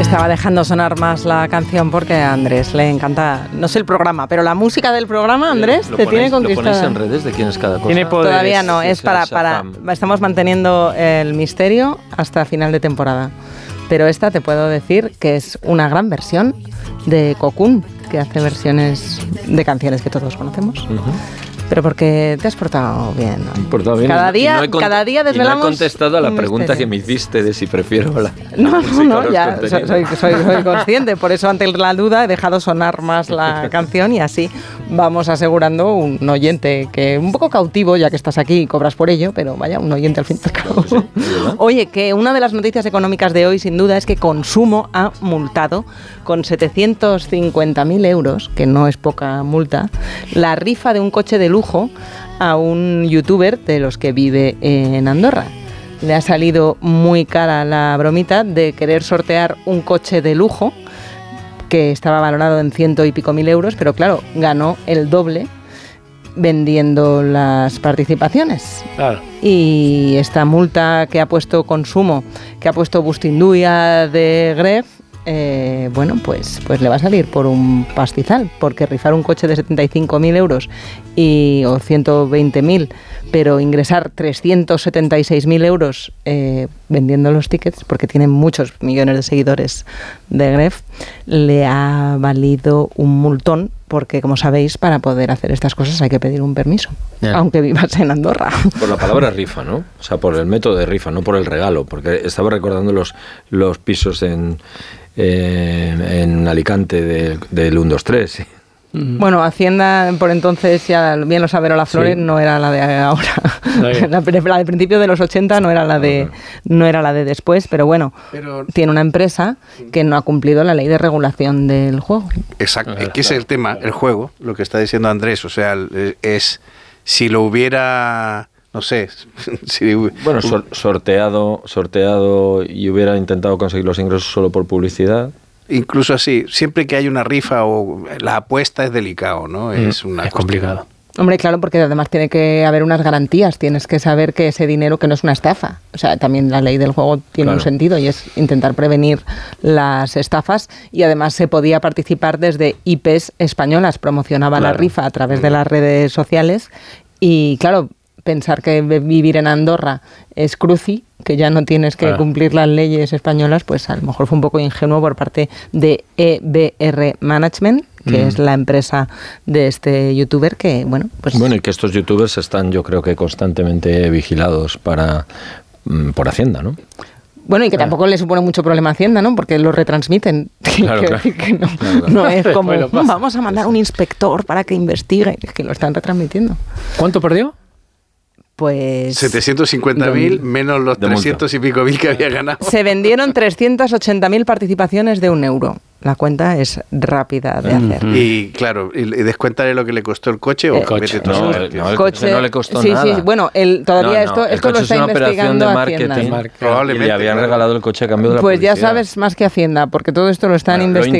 Estaba dejando sonar más la canción porque a Andrés le encanta, no sé el programa, pero la música del programa, Andrés, te tiene conquistada. ¿Lo ponéis en redes de quién es cada cosa? Tiene poderes. Todavía no, es para estamos manteniendo el misterio hasta final de temporada. Pero esta te puedo decir que es una gran versión de Cocoon, que hace versiones de canciones que todos conocemos. Uh-huh. Pero porque te has portado bien, ¿no? Portado bien. Cada día desvelamos. Y no he contestado a la pregunta que me hiciste de si prefiero la No, ya soy consciente. Por eso, ante la duda, he dejado sonar más la canción y así vamos asegurando un oyente que un poco cautivo, ya que estás aquí y cobras por ello, pero vaya, un oyente al fin y al cabo. Sí, oye, que una de las noticias económicas de hoy, sin duda, es que Consumo ha multado con 750.000 euros, que no es poca multa, la rifa de un coche de lujo a un youtuber de los que vive en Andorra. Le ha salido muy cara la bromita de querer sortear un coche de lujo que estaba valorado en 100 y pico mil euros, pero claro, ganó el doble vendiendo las participaciones. Claro. Y esta multa que ha puesto Consumo, que ha puesto Bustinduia de Gref, bueno, pues le va a salir por un pastizal, porque rifar un coche de 75.000 euros o 120.000, pero ingresar 376.000 euros vendiendo los tickets, porque tienen muchos millones de seguidores de Gref, le ha valido un multón, porque como sabéis, para poder hacer estas cosas hay que pedir un permiso, aunque vivas en Andorra. Por la palabra rifa, ¿no? O sea, por el método de rifa, no por el regalo, porque estaba recordando los pisos en Alicante del 1, 2, 3, ¿sí? Bueno, Hacienda por entonces, ya bien lo sabe Lola Flores, sí, no era la de ahora. La de principio de los 80 no era la de después, pero bueno, tiene una empresa que no ha cumplido la ley de regulación del juego. Exacto, es que ese es el tema, el juego, lo que está diciendo Andrés, o sea, es si lo hubiera... No sé. Bueno, sorteado y hubiera intentado conseguir los ingresos solo por publicidad. Incluso así, siempre que hay una rifa o la apuesta es delicado, ¿no? Es complicado. Hombre, claro, porque además tiene que haber unas garantías. Tienes que saber que ese dinero que no es una estafa. O sea, también la ley del juego tiene un sentido y es intentar prevenir las estafas. Y además se podía participar desde IPs españolas. Promocionaba la rifa a través de las redes sociales. Y claro, pensar que vivir en Andorra es cruci, que ya no tienes que cumplir las leyes españolas, pues a lo mejor fue un poco ingenuo por parte de EBR Management, que es la empresa de este youtuber que, bueno, pues... Bueno, y que estos youtubers están, yo creo que constantemente vigilados por Hacienda, ¿no? Bueno, y que tampoco le supone mucho problema a Hacienda, ¿no? Porque lo retransmiten. Claro. Que no es como, vamos a mandar un inspector para que investigue, es que lo están retransmitiendo. ¿Cuánto perdió? Pues 750.000 menos los 300 y pico mil que había ganado. Se vendieron 380.000 participaciones de €1. La cuenta es rápida de hacer. Y claro, ¿y descuéntale lo que le costó el coche? ¿O el coche? El coche no le costó nada. Sí, bueno, todavía esto lo está investigando Hacienda. Probablemente. Y le habían regalado el coche a cambio de la publicidad. Pues ya sabes más que Hacienda, porque todo esto lo están investigando.